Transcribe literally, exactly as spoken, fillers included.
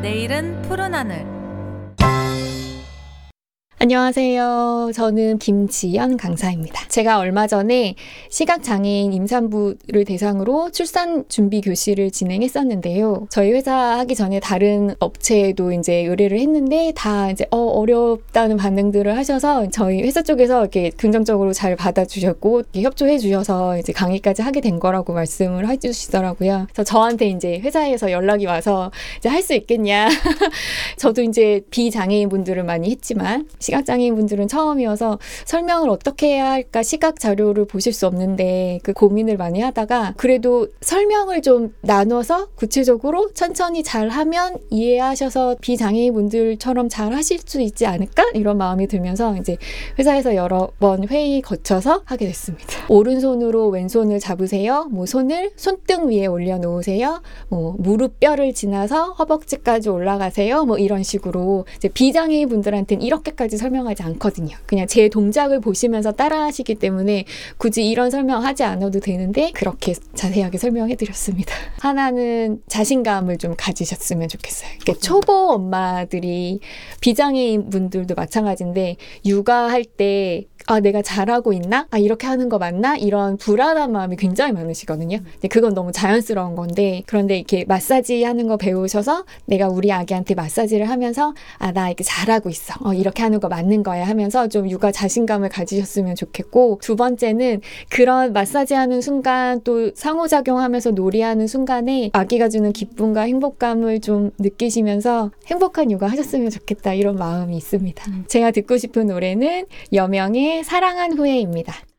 내일은 푸른 하늘. 안녕하세요. 저는 김지연 강사입니다. 제가 얼마 전에 시각장애인 임산부를 대상으로 출산 준비 교실을 진행했었는데요. 저희 회사 하기 전에 다른 업체에도 이제 의뢰를 했는데 다 이제 어, 어렵다는 반응들을 하셔서 저희 회사 쪽에서 이렇게 긍정적으로 잘 받아주셨고 이렇게 협조해 주셔서 이제 강의까지 하게 된 거라고 말씀을 해주시더라고요. 그래서 저한테 이제 회사에서 연락이 와서 이제 할 수 있겠냐. 저도 이제 비장애인 분들을 많이 했지만 시각장애인 분들은 처음이어서 설명을 어떻게 해야 할까 시각 자료를 보실 수 없는데 그 고민을 많이 하다가 그래도 설명을 좀 나눠서 구체적으로 천천히 잘 하면 이해하셔서 비장애인 분들처럼 잘 하실 수 있지 않을까? 이런 마음이 들면서 이제 회사에서 여러 번 회의 거쳐서 하게 됐습니다. 오른손으로 왼손을 잡으세요. 뭐 손을 손등 위에 올려놓으세요. 뭐 무릎뼈를 지나서 허벅지까지 올라가세요. 뭐 이런 식으로 이제 비장애인 분들한테는 이렇게까지 설명하지 않거든요. 그냥 제 동작을 보시면서 따라하시기 때문에 굳이 이런 설명하지 않아도 되는데 그렇게 자세하게 설명해드렸습니다. 하나는 자신감을 좀 가지셨으면 좋겠어요. 그러니까 초보 엄마들이 비장애인 분들도 마찬가지인데 육아할 때 아, 내가 잘하고 있나? 아, 이렇게 하는 거 맞나? 이런 불안한 마음이 굉장히 많으시거든요. 근데 그건 너무 자연스러운 건데, 그런데 이렇게 마사지 하는 거 배우셔서 내가 우리 아기한테 마사지를 하면서 아, 나 이렇게 잘하고 있어. 어, 이렇게 하는 거 맞는 거야 하면서 좀 육아 자신감을 가지셨으면 좋겠고, 두 번째는 그런 마사지 하는 순간 또 상호작용하면서 놀이하는 순간에 아기가 주는 기쁨과 행복감을 좀 느끼시면서 행복한 육아 하셨으면 좋겠다 이런 마음이 있습니다. 음. 제가 듣고 싶은 노래는 여명의 사랑한 후에입니다.